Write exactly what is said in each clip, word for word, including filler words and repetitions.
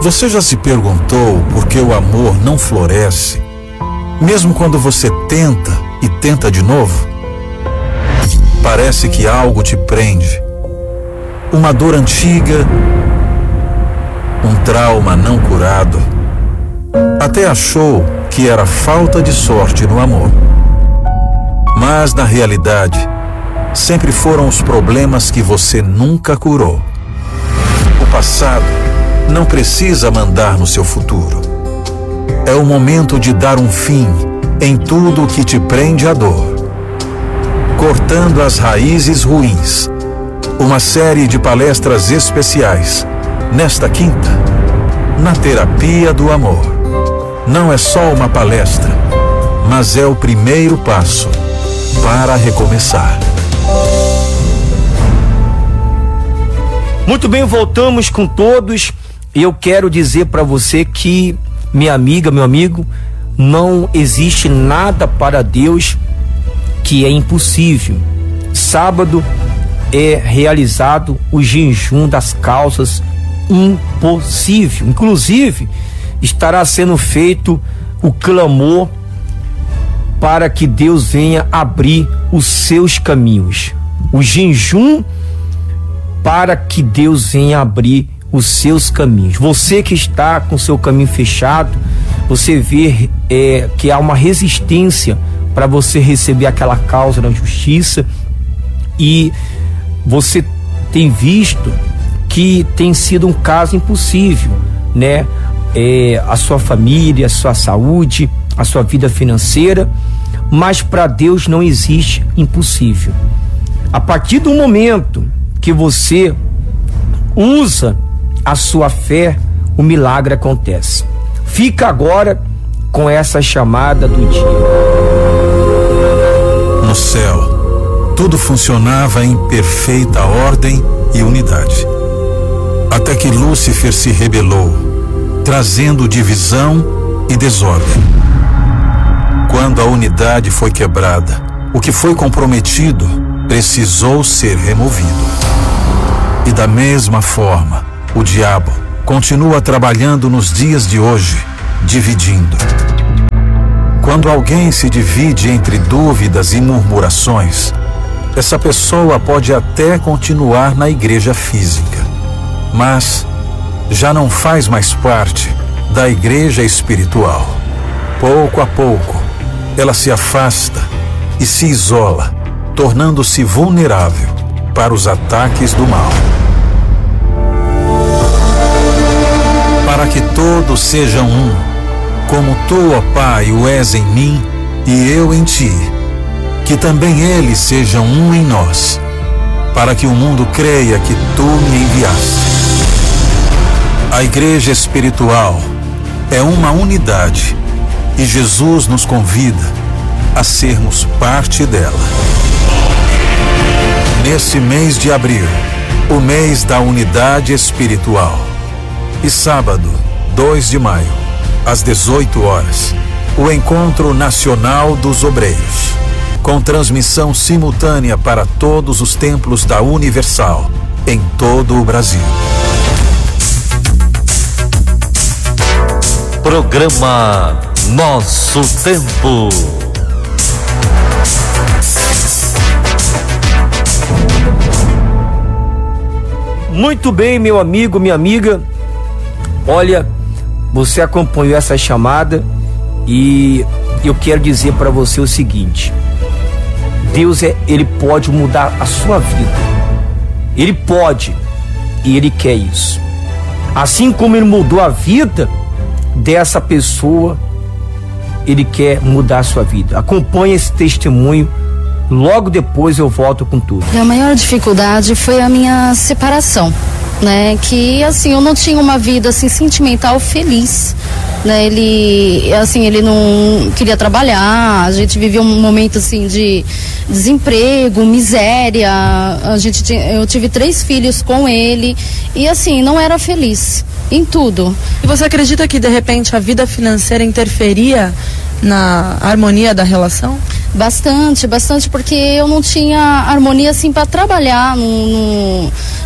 Você já se perguntou por que o amor não floresce, mesmo quando você tenta e tenta de novo? Parece que algo te prende. Uma dor antiga, um trauma não curado. Até achou que era falta de sorte no amor. Mas, na realidade, sempre foram os problemas que você nunca curou. O passado não precisa mandar no seu futuro. É o momento de dar um fim em tudo que te prende à dor. Cortando as raízes ruins. Uma série de palestras especiais, nesta quinta, na Terapia do Amor. Não é só uma palestra, mas é o primeiro passo para recomeçar. Muito bem, voltamos com todos. Eu quero dizer para você que, minha amiga, meu amigo, não existe nada para Deus que é impossível. Sábado é realizado o jejum das causas impossíveis. Inclusive, estará sendo feito o clamor para que Deus venha abrir os seus caminhos. O jejum para que Deus venha abrir os seus caminhos. Você que está com seu caminho fechado, você vê é, que há uma resistência para você receber aquela causa na justiça, e você tem visto que tem sido um caso impossível, né? É, a sua família, a sua saúde, a sua vida financeira, mas para Deus não existe impossível. A partir do momento que você usa a sua fé, o milagre acontece. Fica agora com essa chamada do dia. No céu, tudo funcionava em perfeita ordem e unidade. Até que Lúcifer se rebelou, trazendo divisão e desordem. Quando a unidade foi quebrada, o que foi comprometido precisou ser removido. E da mesma forma, o diabo continua trabalhando nos dias de hoje, dividindo. Quando alguém se divide entre dúvidas e murmurações, essa pessoa pode até continuar na igreja física, mas já não faz mais parte da igreja espiritual. Pouco a pouco, ela se afasta e se isola, tornando-se vulnerável para os ataques do mal. Para que todos sejam um, como tu, ó Pai, o és em mim e eu em ti, que também eles sejam um em nós, para que o mundo creia que tu me enviaste. A igreja espiritual é uma unidade e Jesus nos convida a sermos parte dela. Nesse mês de abril, o mês da unidade espiritual, e sábado, dois de maio, às dezoito horas, o Encontro Nacional dos Obreiros, com transmissão simultânea para todos os templos da Universal, em todo o Brasil. Programa Nosso Tempo. Muito bem, meu amigo, minha amiga. Olha, você acompanhou essa chamada e eu quero dizer para você o seguinte: Deus é, ele pode mudar a sua vida. Ele pode e ele quer isso. Assim como ele mudou a vida dessa pessoa, ele quer mudar a sua vida. Acompanhe esse testemunho. Logo depois eu volto com tudo. A maior dificuldade foi a minha separação, né? Que assim, eu não tinha uma vida assim sentimental feliz, né? Ele, assim, ele não queria trabalhar, a gente vivia um momento assim de desemprego, miséria. A gente tinha, eu tive três filhos com ele e assim, não era feliz em tudo. E você acredita que de repente a vida financeira interferia na harmonia da relação? Bastante, bastante, porque eu não tinha harmonia assim para trabalhar, não, não,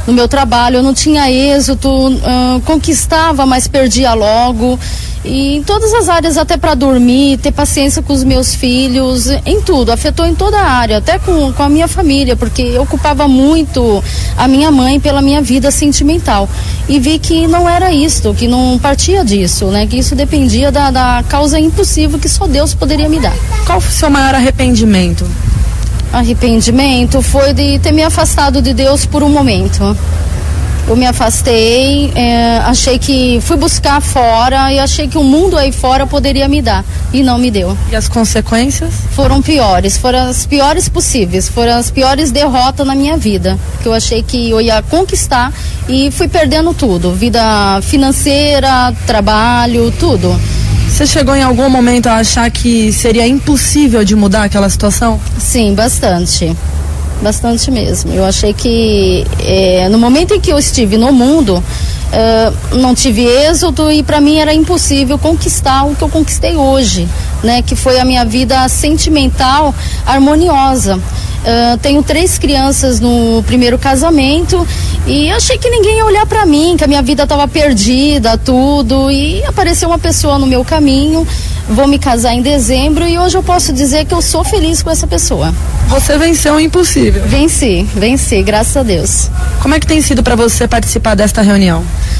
no meu trabalho, eu não tinha êxito, uh, conquistava, mas perdia logo. E em todas as áreas, até para dormir, ter paciência com os meus filhos, em tudo, afetou em toda a área, até com, com a minha família, porque eu ocupava muito a minha mãe pela minha vida sentimental. E vi que não era isso, que não partia disso, né? Que isso dependia da, da causa impossível que só Deus poderia me dar. Qual foi o seu maior arrependimento? Arrependimento foi de ter me afastado de Deus por um momento. Eu me afastei, é, achei que fui buscar fora e achei que o mundo aí fora poderia me dar e não me deu. E as consequências? Foram piores, foram as piores possíveis, foram as piores derrotas na minha vida, que eu achei que eu ia conquistar e fui perdendo tudo, vida financeira, trabalho, tudo. Você chegou em algum momento a achar que seria impossível de mudar aquela situação? Sim, bastante. Bastante mesmo. Eu achei que é, no momento em que eu estive no mundo, é, não tive êxito e para mim era impossível conquistar o que eu conquistei hoje, né? Que foi a minha vida sentimental harmoniosa. Uh, tenho três crianças no primeiro casamento e achei que ninguém ia olhar pra mim, que a minha vida estava perdida, tudo, e apareceu uma pessoa no meu caminho. Vou me casar em dezembro e hoje eu posso dizer que eu sou feliz com essa pessoa. Você venceu o impossível. Venci, venci, graças a Deus. Como é que tem sido para você participar desta reunião?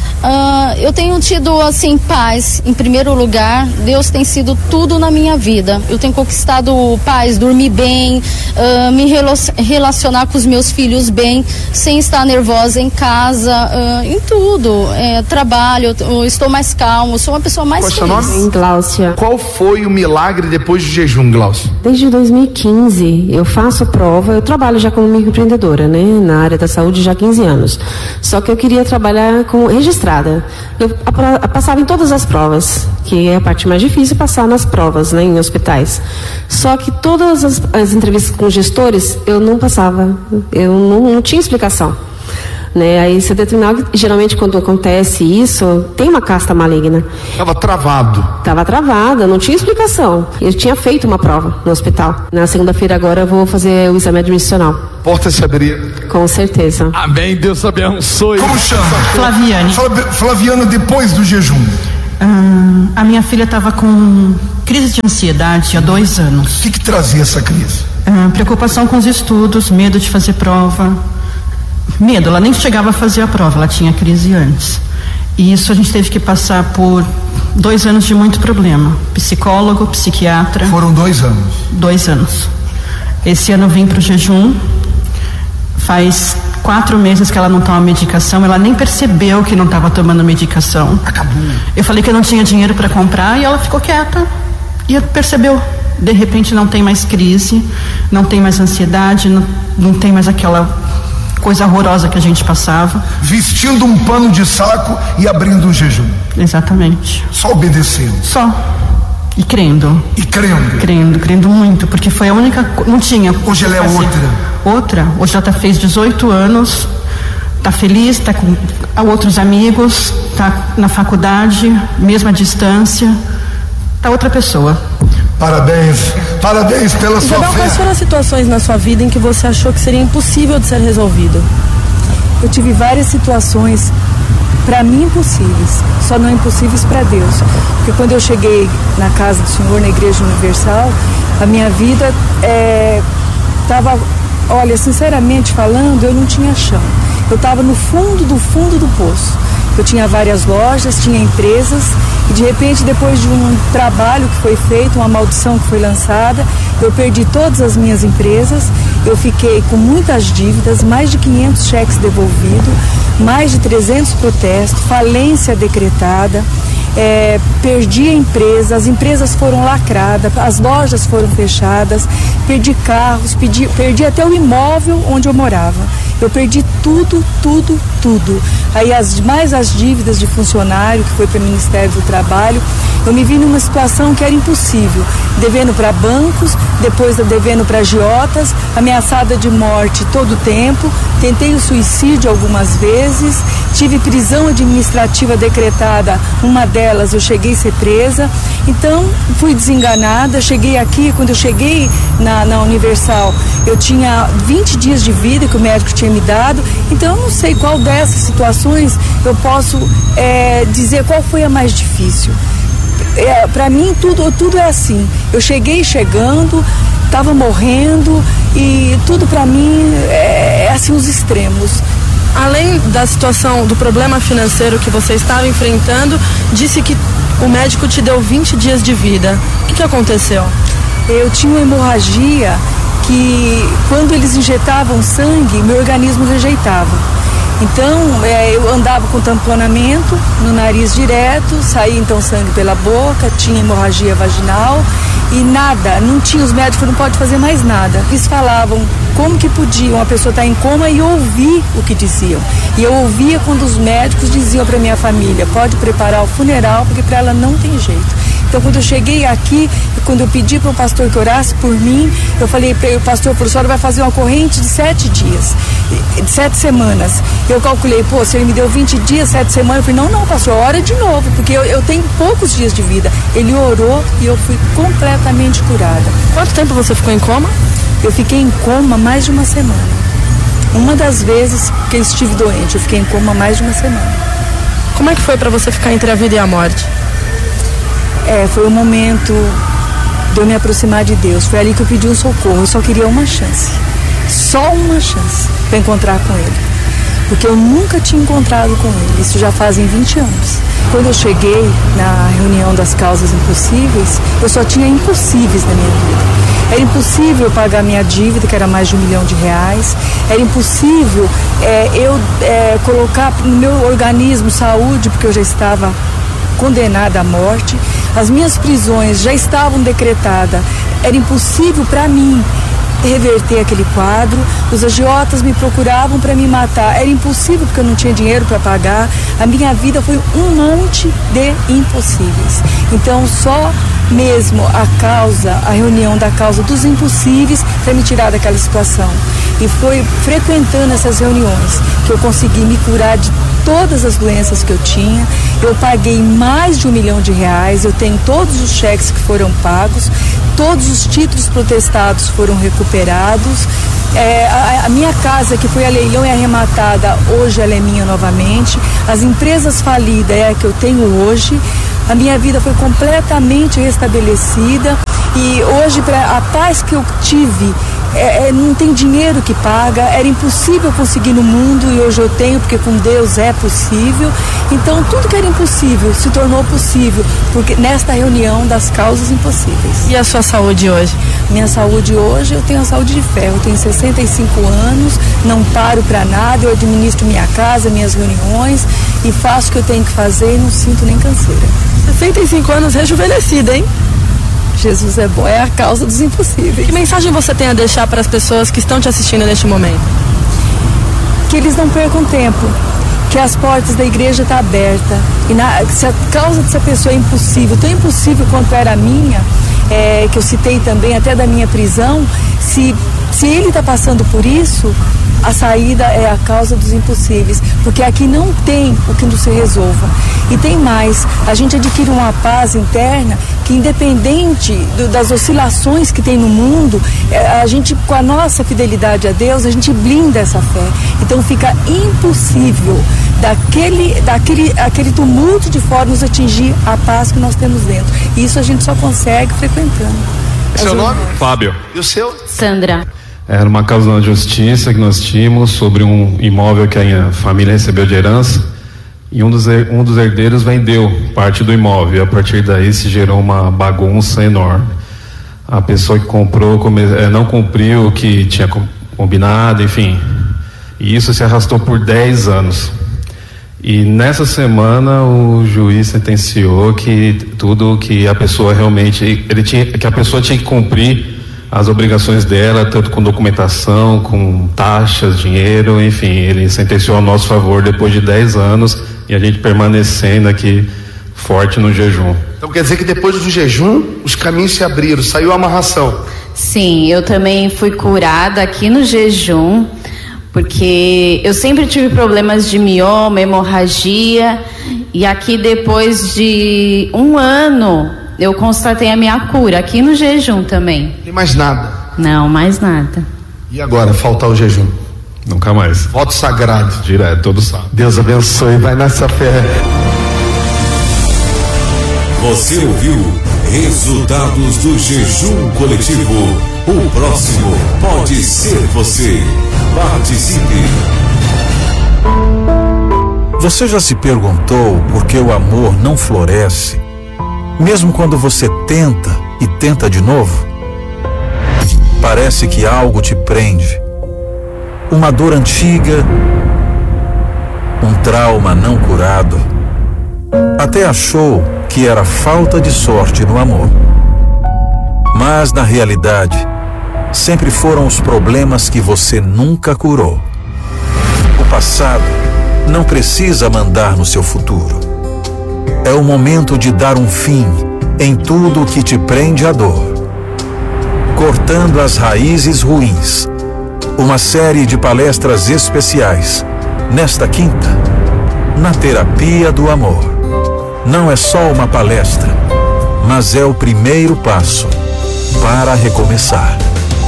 Uh, eu tenho tido, assim, paz em primeiro lugar. Deus tem sido tudo na minha vida. Eu tenho conquistado paz, dormir bem, uh, me relo- relacionar com os meus filhos bem, sem estar nervosa em casa, uh, em tudo. É, trabalho, eu, eu estou mais calmo, sou uma pessoa mais feliz. Qual é o seu nome? Gláucia. Qual foi o milagre depois do jejum, Gláucia? Desde dois mil e quinze eu faço prova, eu trabalho já como microempreendedora, né? Na área da saúde já há quinze anos. Só que eu queria trabalhar como registrada. Eu a, a, passava em todas as provas, que é a parte mais difícil, passar nas provas, né? Em hospitais. Só que todas as, as entrevistas com gestores, eu não passava. Eu não, não tinha explicação. Né? Aí você determinava, geralmente quando acontece isso, tem uma casta maligna. Estava travado. Estava travada, não tinha explicação. Eu tinha feito uma prova no hospital. Na segunda-feira agora eu vou fazer o exame admissional. Porta se abrir. Com certeza. Amém, Deus abençoe. Como chama? Flaviane. Flaviana, depois do jejum. Hum, a minha filha estava com crise de ansiedade há dois anos. O que, que trazia essa crise? Hum, preocupação com os estudos, medo de fazer prova. Medo, ela nem chegava a fazer a prova, ela tinha crise antes. E isso a gente teve que passar por dois anos de muito problema. Psicólogo, psiquiatra. Foram dois anos. Dois anos. Esse ano eu vim para o jejum. Faz quatro meses que ela não toma medicação, ela nem percebeu que não estava tomando medicação. Acabou. Eu falei que eu não tinha dinheiro para comprar e ela ficou quieta. E percebeu. De repente não tem mais crise, não tem mais ansiedade, não, não tem mais aquela coisa horrorosa que a gente passava. Vestindo um pano de saco e abrindo um jejum. Exatamente. Só obedecendo. Só. E crendo. E crendo. Crendo, crendo muito, porque foi a única, não tinha. Hoje ela é fazer. outra. Outra. Hoje ela tá, fez dezoito anos, tá feliz, tá com outros amigos, tá na faculdade, mesma distância, tá outra pessoa. Parabéns, parabéns pela sua Isabel, fé. quais foram as situações na sua vida em que você achou que seria impossível de ser resolvido? Eu tive várias situações, para mim, impossíveis, só não impossíveis para Deus. Porque quando eu cheguei na casa do Senhor, na Igreja Universal, a minha vida estava, é, olha, sinceramente falando, eu não tinha chão. Eu estava no fundo do fundo do poço. Eu tinha várias lojas, tinha empresas e de repente, depois de um trabalho que foi feito, uma maldição que foi lançada, eu perdi todas as minhas empresas, eu fiquei com muitas dívidas, mais de quinhentos cheques devolvidos, mais de trezentos protestos, falência decretada, é, perdi a empresa, as empresas foram lacradas, as lojas foram fechadas, perdi carros, perdi, perdi até o imóvel onde eu morava. Eu perdi tudo, tudo, tudo. Aí as, mais as dívidas de funcionário, que foi para o Ministério do Trabalho, eu me vi numa situação que era impossível. Devendo para bancos, depois devendo para agiotas, ameaçada de morte todo o tempo, tentei o suicídio algumas vezes, tive prisão administrativa decretada, uma delas eu cheguei a ser presa, então fui desenganada, cheguei aqui, quando eu cheguei na, na Universal, eu tinha vinte dias de vida que o médico tinha me dado, Então eu não sei qual dessas situações eu posso é, dizer qual foi a mais difícil. É, para mim tudo, tudo é assim. Eu cheguei chegando, estava morrendo e tudo para mim é, é assim os extremos. Além da situação do problema financeiro que você estava enfrentando, disse que o médico te deu vinte dias de vida. O que, que aconteceu? Eu tinha uma hemorragia que quando eles injetavam sangue, meu organismo rejeitava. Então, é, eu andava com tamponamento no nariz direto, saía então sangue pela boca, tinha hemorragia vaginal e nada, não tinha, os médicos não podem fazer mais nada. Eles falavam como que podia uma pessoa estar em coma e ouvir o que diziam. E eu ouvia quando os médicos diziam para minha família, pode preparar o funeral, porque para ela não tem jeito. Então, quando eu cheguei aqui, quando eu pedi para o pastor que orasse por mim, eu falei para ele, pastor, a senhora vai fazer uma corrente de sete dias, de sete semanas. Eu calculei, pô, se ele me deu vinte dias, sete semanas, eu falei, não, não, pastor, ora de novo, porque eu, eu tenho poucos dias de vida. Ele orou e eu fui completamente curada. Quanto tempo você ficou em coma? Eu fiquei em coma mais de uma semana. Uma das vezes que eu estive doente, eu fiquei em coma mais de uma semana. Como é que foi para você ficar entre a vida e a morte? É, foi o momento de eu me aproximar de Deus. Foi ali que eu pedi um socorro. Eu só queria uma chance. Só uma chance para encontrar com Ele. Porque eu nunca tinha encontrado com Ele. Isso já fazem vinte anos. Quando eu cheguei na reunião das causas impossíveis, eu só tinha impossíveis na minha vida. Era impossível pagar minha dívida, que era mais de um milhão de reais. Era impossível é, eu é, colocar no meu organismo saúde, porque eu já estava condenada à morte. As minhas prisões já estavam decretadas. Era impossível para mim reverter aquele quadro. Os agiotas me procuravam para me matar. Era impossível porque eu não tinha dinheiro para pagar. A minha vida foi um monte de impossíveis. Então só mesmo a causa, a reunião da causa dos impossíveis para me tirar daquela situação. E foi frequentando essas reuniões que eu consegui me curar de todas as doenças que eu tinha. Eu paguei mais de um milhão de reais, eu tenho todos os cheques que foram pagos, todos os títulos protestados foram recuperados. É, a, a minha casa, que foi a leilão e arrematada, hoje ela é minha novamente. As empresas falidas é a que eu tenho hoje. A minha vida foi completamente restabelecida e hoje, pra, a paz que eu tive, é, é, não tem dinheiro que paga. Era impossível conseguir no mundo e hoje eu tenho, porque com Deus é possível. Então tudo que era impossível se tornou possível, porque nesta reunião das causas impossíveis. E a sua saúde hoje? Minha saúde hoje, eu tenho a saúde de ferro, eu tenho sessenta e cinco anos, não paro para nada, eu administro minha casa, minhas reuniões e faço o que eu tenho que fazer e não sinto nem canseira. sessenta e cinco anos rejuvenescida, hein? Jesus é bom, é a causa dos impossíveis. Que mensagem você tem a deixar para as pessoas que estão te assistindo neste momento? Que eles não percam tempo, que as portas da igreja estão abertas. E na, se a causa dessa pessoa é impossível, tão impossível quanto era a minha, é, que eu citei também até da minha prisão, se, se ele está passando por isso, a saída é a causa dos impossíveis, porque aqui não tem o que não se resolva. E tem mais, a gente adquire uma paz interna que, independente do, das oscilações que tem no mundo, é, a gente, com a nossa fidelidade a Deus, a gente blinda essa fé. Então fica impossível daquele, daquele aquele tumulto de fora nos atingir a paz que nós temos dentro. E isso a gente só consegue frequentando. Seu nome? Fábio. E o seu? Sandra. Era uma causa na justiça que nós tínhamos sobre um imóvel que a minha família recebeu de herança e um dos, um dos herdeiros vendeu parte do imóvel. E a partir daí se gerou uma bagunça enorme. A pessoa que comprou come, não cumpriu o que tinha combinado, enfim. E isso se arrastou por dez anos. E nessa semana o juiz sentenciou que tudo que a pessoa realmente, ele tinha, que a pessoa tinha que cumprir as obrigações dela, tanto com documentação, com taxas, dinheiro, enfim, ele sentenciou a nosso favor depois de dez anos e a gente permanecendo aqui forte no jejum. Então quer dizer que depois do jejum, os caminhos se abriram, saiu a amarração. Sim, eu também fui curada aqui no jejum, porque eu sempre tive problemas de mioma, hemorragia, e aqui depois de um ano eu constatei a minha cura, aqui no jejum também. Tem mais nada? Não, mais nada. E agora, faltar o jejum? Nunca mais. Voto sagrado. Direto, todo sábado. Deus abençoe, vai nessa fé. Você ouviu Resultados do Jejum Coletivo. O próximo pode ser você. Participe. Você já se perguntou por que o amor não floresce, mesmo quando você tenta e tenta de novo? Parece que algo te prende. Uma dor antiga, um trauma não curado. Até achou que era falta de sorte no amor. Mas, na realidade, sempre foram os problemas que você nunca curou. O passado não precisa mandar no seu futuro. É o momento de dar um fim em tudo o que te prende à dor. Cortando as raízes ruins. Uma série de palestras especiais, nesta quinta, na Terapia do Amor. Não é só uma palestra, mas é o primeiro passo para recomeçar.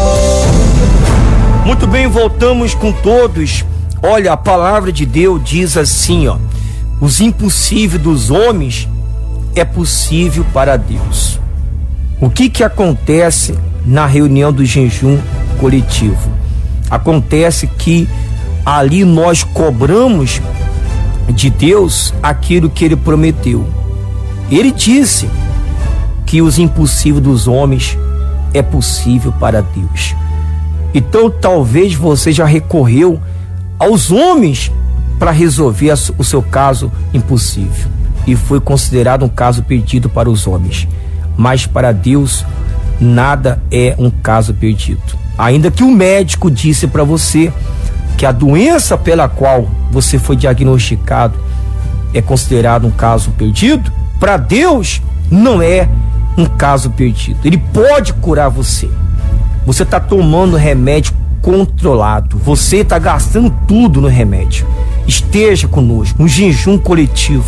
Muito bem, voltamos com todos. Olha, a palavra de Deus diz assim, ó: os impossíveis dos homens é possível para Deus. O que que acontece na reunião do jejum coletivo? Acontece que ali nós cobramos de Deus aquilo que Ele prometeu. Ele disse que os impossíveis dos homens é possível para Deus. Então talvez você já recorreu aos homens para resolver o seu caso impossível e foi considerado um caso perdido para os homens. Mas para Deus nada é um caso perdido. Ainda que o médico disse para você que a doença pela qual você foi diagnosticado é considerado um caso perdido, para Deus não é um caso perdido. Ele pode curar você. Você está tomando remédio controlado, você está gastando tudo no remédio. Esteja conosco, um jejum coletivo.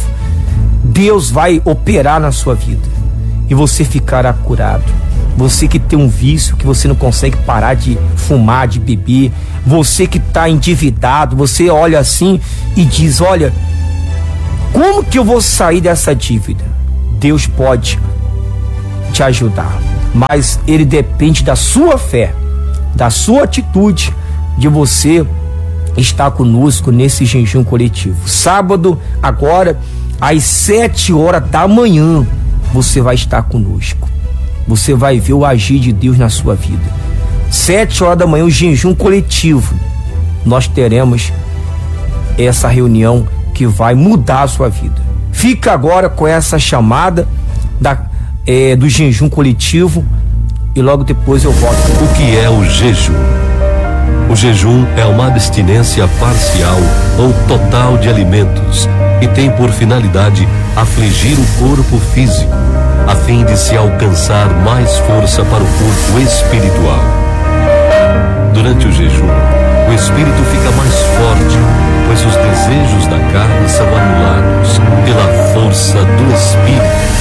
Deus vai operar na sua vida e você ficará curado. Você que tem um vício, que você não consegue parar de fumar, de beber, você que está endividado, você olha assim e diz: olha, como que eu vou sair dessa dívida? Deus pode te ajudar, mas ele depende da sua fé, da sua atitude, de você estar conosco nesse jejum coletivo. Sábado, agora, às sete horas da manhã, você vai estar conosco. Você vai ver o agir de Deus na sua vida. Sete horas da manhã, o jejum coletivo. Nós teremos essa reunião que vai mudar a sua vida. Fica agora com essa chamada da, é, do jejum coletivo e logo depois eu volto. O que é o jejum? O jejum é uma abstinência parcial ou total de alimentos e tem por finalidade afligir o corpo físico, a fim de se alcançar mais força para o corpo espiritual. Durante o jejum, o espírito fica mais forte, pois os desejos da carne são anulados pela força do espírito.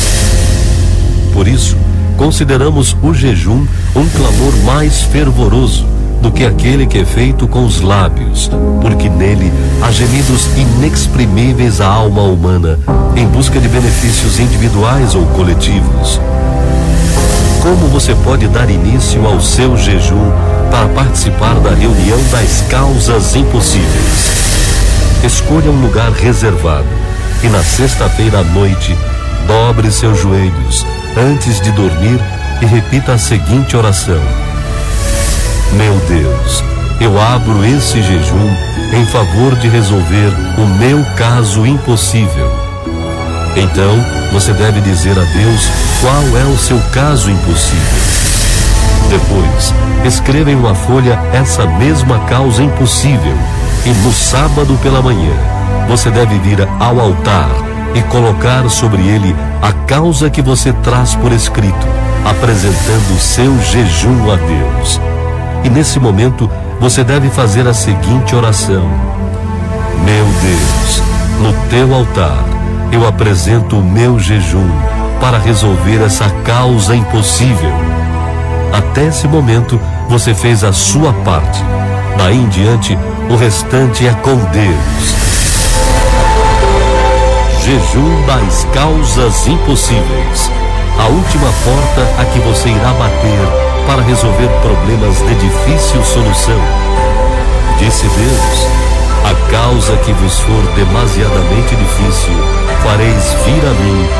Por isso, consideramos o jejum um clamor mais fervoroso do que aquele que é feito com os lábios, porque nele há gemidos inexprimíveis à alma humana, em busca de benefícios individuais ou coletivos. Como você pode dar início ao seu jejum para participar da reunião das causas impossíveis? Escolha um lugar reservado e na sexta-feira à noite, dobre seus joelhos antes de dormir e repita a seguinte oração: meu Deus, eu abro esse jejum em favor de resolver o meu caso impossível. Então, você deve dizer a Deus qual é o seu caso impossível. Depois, escreva em uma folha essa mesma causa impossível e no sábado pela manhã, você deve vir ao altar e colocar sobre ele a causa que você traz por escrito, apresentando o seu jejum a Deus. E nesse momento, você deve fazer a seguinte oração: meu Deus, no teu altar, eu apresento o meu jejum para resolver essa causa impossível. Até esse momento, você fez a sua parte. Daí em diante, o restante é com Deus. Jejum das causas impossíveis. A última porta a que você irá bater para resolver problemas de difícil solução. Disse Deus: a causa que vos for demasiadamente difícil, fareis vir a mim